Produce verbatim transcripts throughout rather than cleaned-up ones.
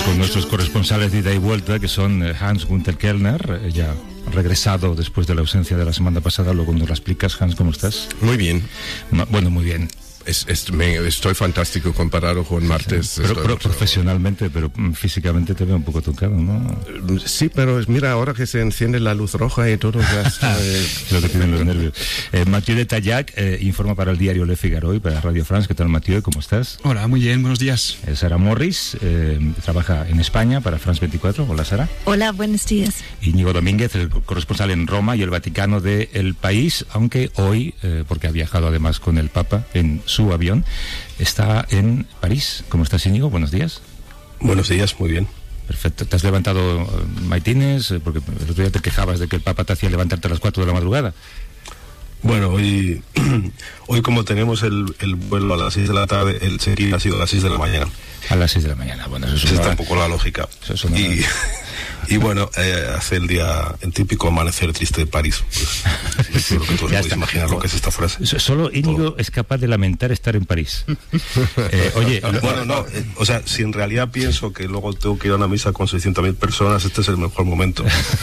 con nuestros corresponsales de ida y vuelta, que son Hans-Günther Kellner, eh, ya regresado después de la ausencia de la semana pasada. Luego nos la explicas, Hans, ¿cómo estás? Muy bien. No, bueno, muy bien. Es, es, me, estoy fantástico comparado con martes. Sí, pero, estoy, pero profesionalmente, pero físicamente te veo un poco tocado, ¿no? Sí, pero mira, ahora que se enciende la luz roja y todo ya está, eh. Lo que tienen los nervios. Eh, Mathieu de Tallac eh, informa para el diario Le Figaro y para Radio France. ¿Qué tal, Mathieu? ¿Cómo estás? Hola, muy bien, buenos días. Eh, Sara Morris eh, trabaja en España para France veinticuatro. Hola, Sara. Hola, buenos días. Íñigo Domínguez, el corresponsal en Roma y el Vaticano de El País, aunque hoy, eh, porque ha viajado además con el Papa en su avión, está en París. ¿Cómo estás, Íñigo? Buenos días. Buenos días, muy bien. Perfecto. ¿Te has levantado uh, maitines? Porque el otro día te quejabas de que el Papa te hacía levantarte a las cuatro de la madrugada. Bueno, hoy, hoy como tenemos el, el vuelo a las seis de la tarde, el check-in ha sido a las seis de la mañana. A las seis de la mañana, bueno, eso es una... está un poco la lógica. Eso es una... y, y bueno, eh, hace el día, el típico amanecer triste de París. Pues, yo creo que todos podéis imaginar lo que es esta frase. Solo Íñigo es capaz de lamentar estar en París. eh, oye, lo... bueno, no, eh, o sea, si en realidad pienso que luego tengo que ir a una misa con seiscientas mil personas, este es el mejor momento.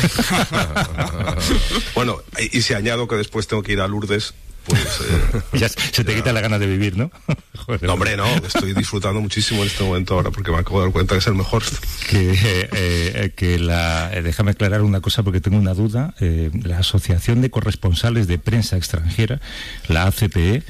Bueno, y, y si añado que después tengo que ir a Lourdes, pues eh, ya se te ya... quita la gana de vivir, ¿no? Joder, no, hombre, no, estoy disfrutando muchísimo en este momento ahora porque me acabo de dar cuenta que es el mejor. Que, eh, eh, que la, eh, déjame aclarar una cosa porque tengo una duda. Eh, la Asociación de Corresponsales de Prensa Extranjera, la A C P E,